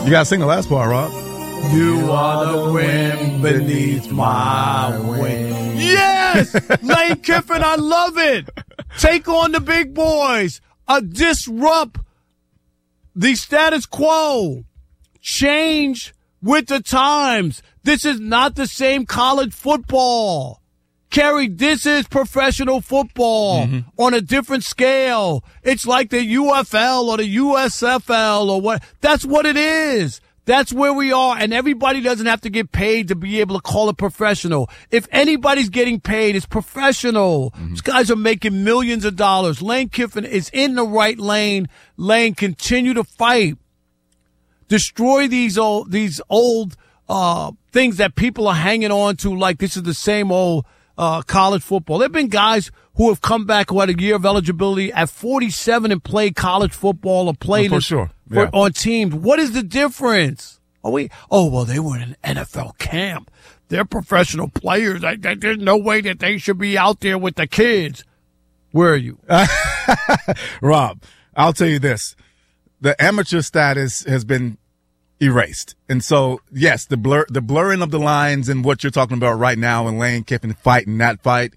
You got to sing the last part, Rob. You are the wind beneath my wings. Yes! Lane Kiffin, I love it. Take on the big boys. Disrupt the status quo. Change with the times. This is not the same college football. Kerry, this is professional football on a different scale. It's like the UFL or the USFL or what. That's what it is. That's where we are, and everybody doesn't have to get paid to be able to call it professional. If anybody's getting paid, it's professional. These guys are making millions of dollars. Lane Kiffin is in the right lane. Lane, continue to fight. Destroy these old things that people are hanging on to like this is the same old college football. There have been guys who have come back who had a year of eligibility at 47 and played college football or played on teams. What is the difference? Well, they were in an NFL camp. They're professional players. There's no way that they should be out there with the kids. Where are you? Rob, I'll tell you this. The amateur status has been erased. And so, yes, the blurring of the lines and what you're talking about right now and Lane Kiffin fighting that fight,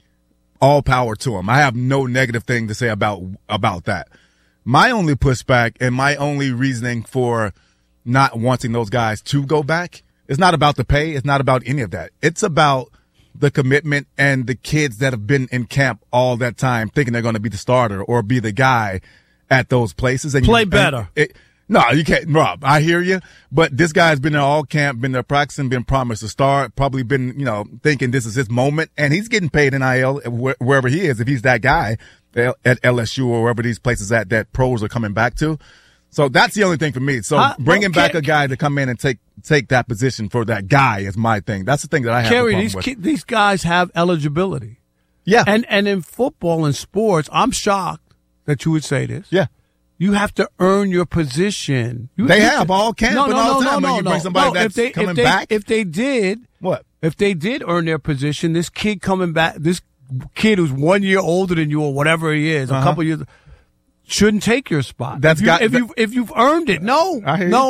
all power to him. I have no negative thing to say about that. My only pushback and my only reasoning for not wanting those guys to go back is not about the pay. It's not about any of that. It's about the commitment and the kids that have been in camp all that time thinking they're going to be the starter or be the guy at those places. And play better. No, you can't, Rob. I hear you, but this guy's been in all camp, been there practicing, been promised to start, probably been, thinking this is his moment, and he's getting paid NIL wherever he is, if he's that guy at LSU or wherever these places that pros are coming back to. So that's the only thing for me. So bringing back a guy to come in and take that position for that guy is my thing. That's the thing that I have a problem with. These guys have eligibility. Yeah. And in football and sports, I'm shocked that you would say this. Yeah. You have to earn your position. They have all camp and all the time. No. You bring somebody that's coming back. If they did, what? If they did earn their position, this kid coming back, this kid who's 1 year older than you or whatever he is, a couple years, shouldn't take your spot. If you've earned it, no.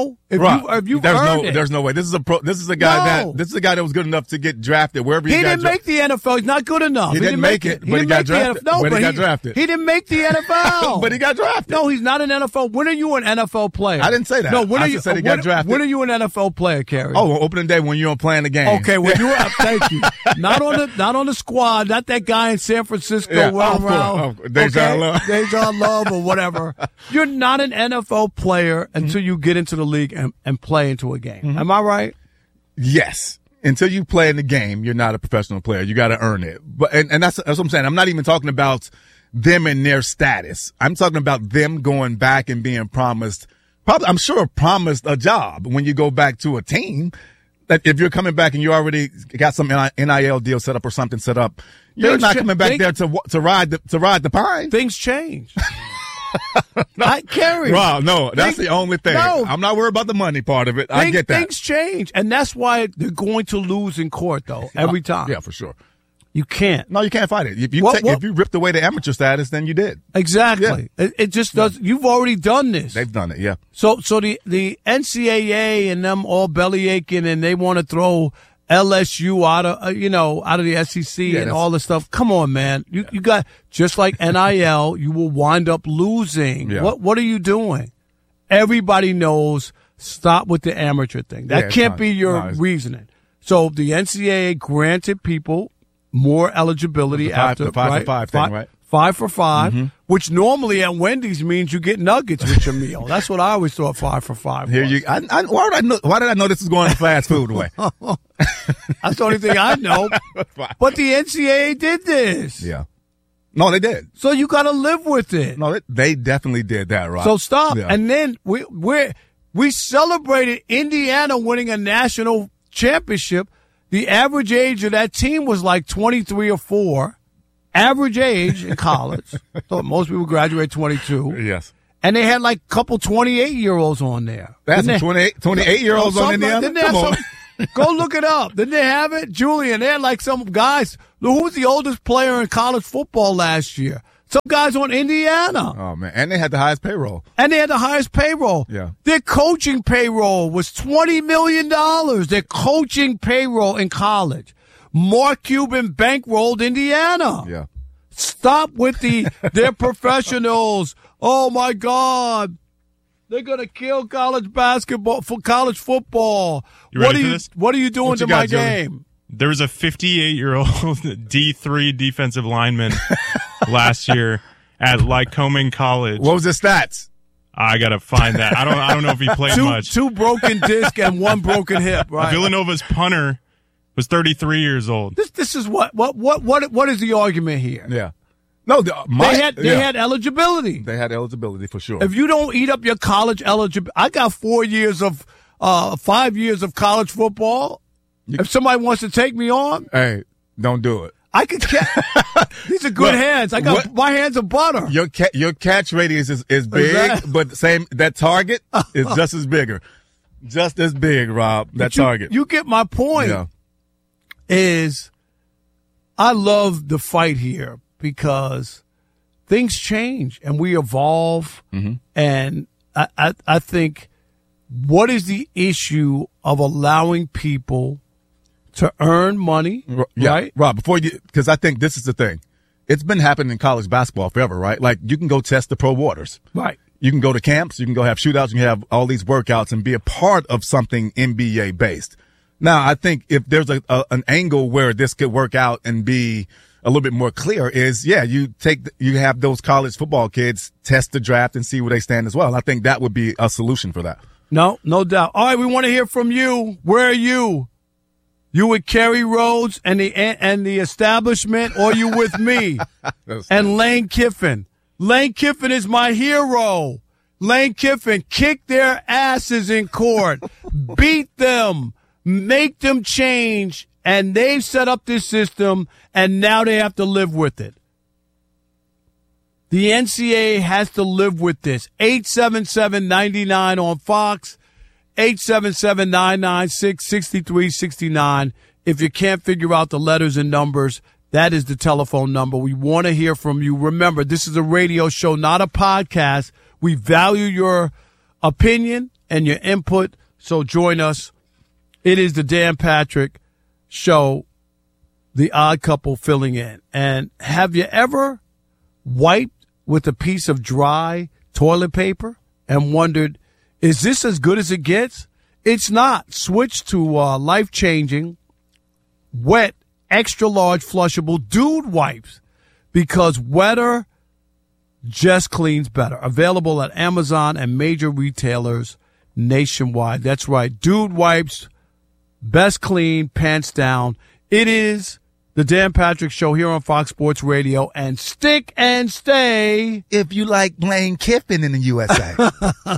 If you've earned it, there's no way. This is a guy that was good enough to get drafted wherever he didn't make the NFL. He's not good enough. He didn't make it, but he got drafted. He got drafted. He didn't make the NFL. But he got drafted. No, he's not an NFL. When are you an NFL player? I didn't say that. No, when I said he got drafted. When are you an NFL player, Kerry? Oh, opening day when you're playing the game. Okay, when you're up. Thank you. Not on the squad. Not that guy in San Francisco running around. Dejan Love or whatever. You're not an NFL player until you get into the league and play into a game. Am I right? Yes. Until you play in the game, you're not a professional player. You got to earn it. But and that's what I'm saying. I'm not even talking about them and their status. I'm talking about them going back and being promised a job when you go back to a team. That if you're coming back and you already got some NIL deal set up or something set up, you're not coming back there to ride the pine. Things change. Kerry. Rob, no, that's the only thing. No. I'm not worried about the money part of it. I get that. Things change, and that's why they're going to lose in court, though, every time. Yeah, for sure. You can't. No, you can't fight it. If you ripped away the amateur status, then you did. Exactly. Yeah. It just does. You've already done this. They've done it, yeah. So the NCAA and them all belly aching, and they want to throw LSU out of the SEC and all this stuff. Come on, man. You got, just like NIL, you will wind up losing. Yeah. What are you doing? Everybody knows, stop with the amateur thing. That can't be your reasoning. So the NCAA granted people more eligibility after the 5 for 5 thing, right? 5 for 5, which normally at Wendy's means you get nuggets with your meal. That's what I always thought 5 for 5 was. Why did I know this was going the fast food way? That's the only thing I know. But the NCAA did this. Yeah. No, they did. So you got to live with it. No, they definitely did that, right? So stop. Yeah. And then we celebrated Indiana winning a national championship. The average age of that team was like 23 or 4. Average age in college. So most people graduate 22. Yes. And they had like a couple 28-year-olds on there. That's 28-year-olds on Indiana? Come on. Go look it up. Didn't they have it? Julian, they had like some guys. Who was the oldest player in college football last year? Some guys on Indiana. Oh, man. And they had the highest payroll. Yeah. Their coaching payroll was $20 million. Their coaching payroll in college. Mark Cuban bankrolled Indiana. Yeah. Stop with they're professionals. Oh, my God. They're going to kill college basketball for college football. You ready for this? What are you doing to my game? There was a 58-year-old D3 defensive lineman last year at Lycoming College. What was his stats? I gotta find that. I don't know if he played much. 2 broken disc and 1 broken hip. Right. Villanova's punter was 33 years old. This is what is the argument here? Yeah. No, they had eligibility. They had eligibility for sure. If you don't eat up your college eligibility, I got 5 years of college football. If somebody wants to take me on, hey, don't do it. I could catch. These are good hands. My hands are butter. Your catch radius is big, but that target is just as bigger. Just as big, Rob, target. You get my point. Yeah. I love the fight here because things change and we evolve. Mm-hmm. And I think, what is the issue of allowing people to earn money, right? Rob, because I think this is the thing. It's been happening in college basketball forever, right? Like, you can go test the pro waters. Right. You can go to camps. You can go have shootouts. You can have all these workouts and be a part of something NBA based. Now, I think if there's an angle where this could work out and be a little bit more clear is, you have those college football kids test the draft and see where they stand as well. I think that would be a solution for that. No doubt. All right, we want to hear from you. Where are you? You with Kerry Rhodes and the establishment, or you with me and Lane Kiffin? Lane Kiffin is my hero. Lane Kiffin kicked their asses in court, beat them, make them change, and they've set up this system, and now they have to live with it. The NCAA has to live with this. 877-99 on Fox. 877-996-6369. If you can't figure out the letters and numbers, that is the telephone number. We want to hear from you. Remember, this is a radio show, not a podcast. We value your opinion and your input, so join us. It is the Dan Patrick Show, the odd couple filling in. And have you ever wiped with a piece of dry toilet paper and wondered, is this as good as it gets? It's not. Switch to life-changing, wet, extra-large flushable Dude wipes, because wetter just cleans better. Available at Amazon and major retailers nationwide. That's right. Dude wipes, best clean, pants down. It is the Dan Patrick Show here on Fox Sports Radio. And stick and stay if you like Lane Kiffin in the USA.